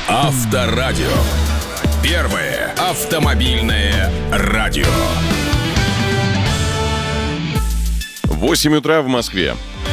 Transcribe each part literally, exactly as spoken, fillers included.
Авторадио. Первое автомобильное радио. восемь утра в Москве.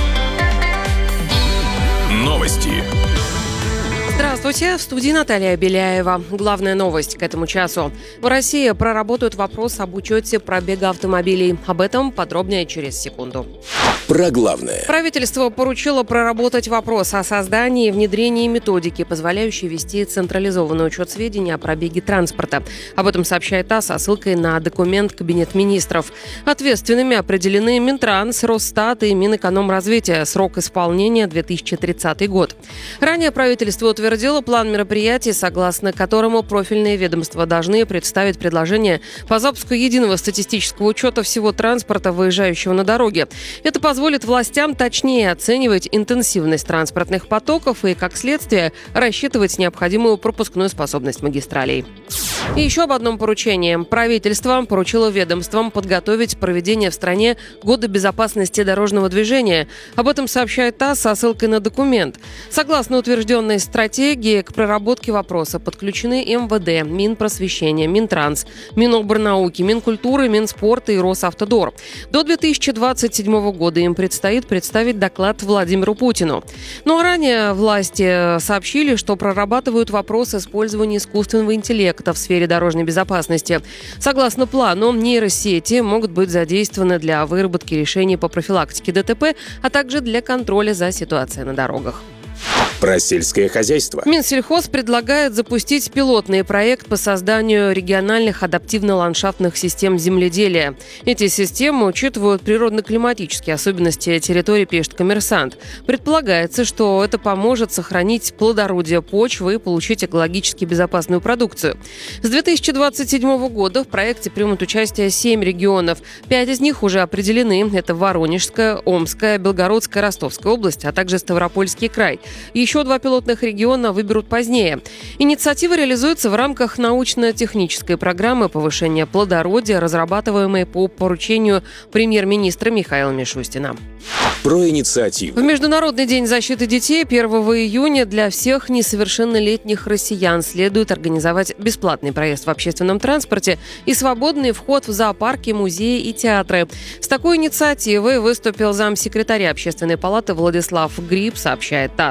Новости. Здравствуйте, в студии Наталья Беляева. Главная новость к этому часу. В России проработают вопрос об учете пробега автомобилей. Об этом подробнее через секунду. Про главное. Правительство поручило проработать вопрос о создании и внедрении методики, позволяющей вести централизованный учет сведений о пробеге транспорта. Об этом сообщает ТАСС со ссылкой на документ Кабинет министров. Ответственными определены Минтранс, Росстат и Минэкономразвития. Срок исполнения две тысячи тридцатый год. Ранее правительство утвердило план мероприятий, согласно которому профильные ведомства должны представить предложение по запуску единого статистического учета всего транспорта, выезжающего на дороге. Это позволит властям точнее оценивать интенсивность транспортных потоков и, как следствие, рассчитывать необходимую пропускную способность магистралей. И еще об одном поручении. Правительство поручило ведомствам подготовить проведение в стране Года безопасности дорожного движения. Об этом сообщает ТАСС со ссылкой на документ. Согласно утвержденной стратегии, к проработке вопроса подключены МВД, Минпросвещение, Минтранс, Минобрнауки, Минкультуры, Минспорта и Росавтодор. До две тысячи двадцать седьмого года им предстоит представить доклад Владимиру Путину. Ну а ранее власти сообщили, что прорабатывают вопрос использования искусственного интеллекта в сфере дорожной безопасности. Согласно плану, нейросети могут быть задействованы для выработки решений по профилактике ДТП, а также для контроля за ситуацией на дорогах. Про сельское хозяйство. Минсельхоз предлагает запустить пилотный проект по созданию региональных адаптивно-ландшафтных систем земледелия. Эти системы учитывают природно-климатические особенности территории, пишет «Коммерсант». Предполагается, что это поможет сохранить плодородие почвы и получить экологически безопасную продукцию. С две тысячи двадцать седьмого года в проекте примут участие семь регионов. Пять из них уже определены. Это Воронежская, Омская, Белгородская, Ростовская область, а также Ставропольский край. Еще два пилотных региона выберут позднее. Инициатива реализуется в рамках научно-технической программы повышения плодородия, разрабатываемой по поручению премьер-министра Михаила Мишустина. Про инициативу. В Международный день защиты детей первого июня для всех несовершеннолетних россиян следует организовать бесплатный проезд в общественном транспорте и свободный вход в зоопарки, музеи и театры. С такой инициативой выступил замсекретаря Общественной палаты Владислав Гриб, сообщает ТАСС.